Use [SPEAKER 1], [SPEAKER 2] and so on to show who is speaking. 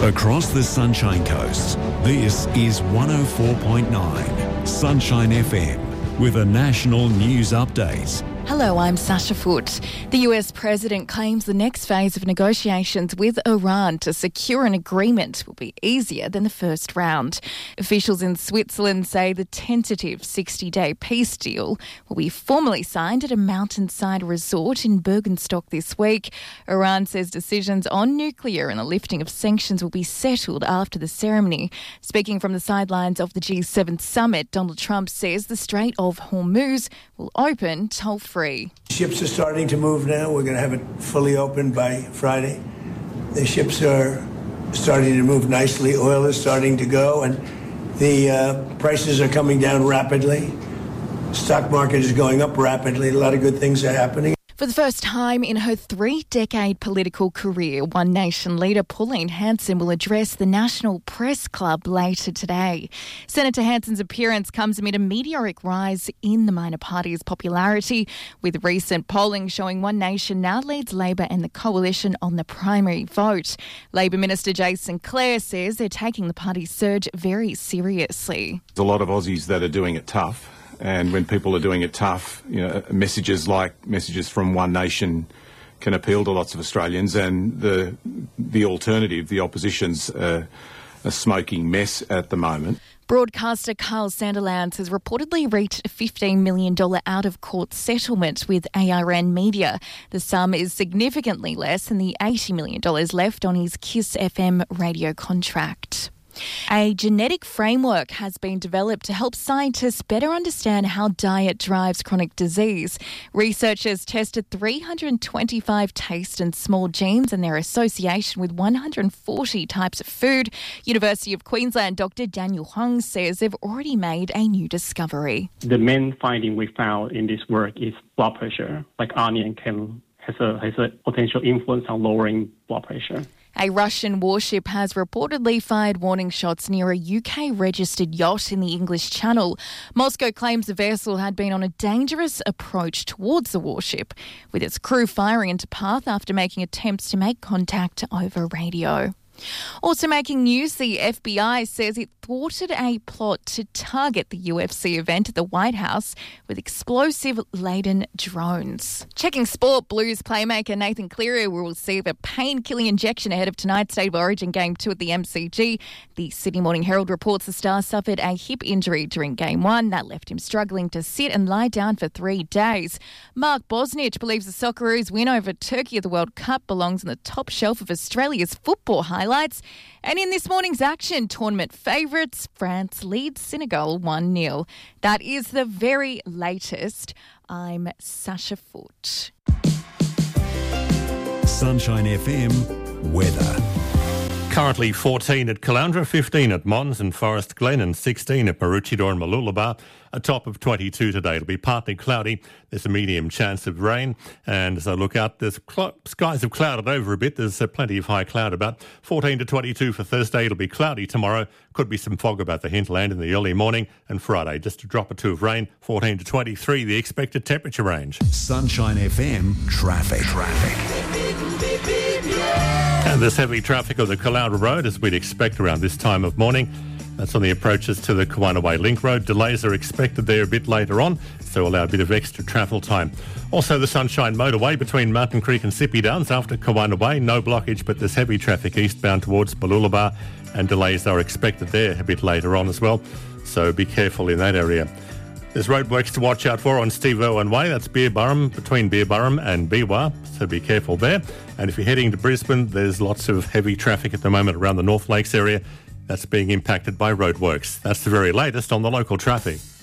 [SPEAKER 1] Across the Sunshine Coast, this is 104.9 Sunshine FM with a national news update.
[SPEAKER 2] Hello, I'm Sasha Foote. The US President claims the next phase of negotiations with Iran to secure an agreement will be easier than the first round. Officials in Switzerland say the tentative 60-day peace deal will be formally signed at a mountainside resort in Bergenstock this week. Iran says decisions on nuclear and the lifting of sanctions will be settled after the ceremony. Speaking from the sidelines of the G7 summit, Donald Trump says the Strait of Hormuz will open toll-free.
[SPEAKER 3] Ships are starting to move now. We're going to have it fully open by Friday. The ships are starting to move nicely. Oil is starting to go, and the prices are coming down rapidly. Stock market is going up rapidly. A lot of good things are happening.
[SPEAKER 2] For the first time in her 3-decade political career, One Nation leader Pauline Hanson will address the National Press Club later today. Senator Hanson's appearance comes amid a meteoric rise in the minor party's popularity, with recent polling showing One Nation now leads Labor and the Coalition on the primary vote. Labor Minister Jason Clare says they're taking the party's surge very seriously.
[SPEAKER 4] There's a lot of Aussies that are doing it tough. And when people are doing it tough, messages like messages from One Nation can appeal to lots of Australians. And the alternative, the opposition's a smoking mess at the moment.
[SPEAKER 2] Broadcaster Carl Sandilands has reportedly reached a $15 million out-of-court settlement with ARN Media. The sum is significantly less than the $80 million left on his KISS FM radio contract. A genetic framework has been developed to help scientists better understand how diet drives chronic disease. Researchers tested 325 taste and small genes and their association with 140 types of food. University of Queensland Dr. Daniel Hung says they've already made a new discovery.
[SPEAKER 5] The main finding we found in this work is blood pressure, like onion has a potential influence on lowering blood pressure.
[SPEAKER 2] A Russian warship has reportedly fired warning shots near a UK-registered yacht in the English Channel. Moscow claims the vessel had been on a dangerous approach towards the warship, with its crew firing into path after making attempts to make contact over radio. Also making news, the FBI says it thwarted a plot to target the UFC event at the White House with explosive-laden drones. Checking sport, Blues playmaker Nathan Cleary will receive a pain-killing injection ahead of tonight's State of Origin Game 2 at the MCG. The Sydney Morning Herald reports the star suffered a hip injury during Game 1 that left him struggling to sit and lie down for 3 days. Mark Bosnich believes the Socceroos' win over Turkey at the World Cup belongs on the top shelf of Australia's football highlights. And in this morning's action, tournament favourites, France leads Senegal 1-0. That is the very latest. I'm Sasha Foote.
[SPEAKER 1] Sunshine FM weather.
[SPEAKER 6] Currently 14 at Caloundra, 15 at Mons and Forest Glen and 16 at Maroochydore and Mooloolaba. A top of 22 today. It'll be partly cloudy. There's a medium chance of rain. And as I look out, the skies have clouded over a bit. There's plenty of high cloud about. 14 to 22 for Thursday. It'll be cloudy tomorrow. Could be some fog about the hinterland in the early morning. And Friday, just a drop or two of rain. 14 to 23, the expected temperature range.
[SPEAKER 1] Sunshine FM traffic.
[SPEAKER 6] And there's heavy traffic on the Caloundra Road, as we'd expect around this time of morning. That's on the approaches to the Kawanaway Link Road. Delays are expected there a bit later on, so allow a bit of extra travel time. Also, the Sunshine Motorway between Mountain Creek and Sippy Downs after Kawanaway. No blockage, but there's heavy traffic eastbound towards Mooloolaba, and delays are expected there a bit later on as well, so be careful in that area. There's roadworks to watch out for on Steve Irwin Way. That's Beerburrum, between Beerburrum and Beerwah, so be careful there. And if you're heading to Brisbane, there's lots of heavy traffic at the moment around the North Lakes area. That's being impacted by roadworks. That's the very latest on the local traffic.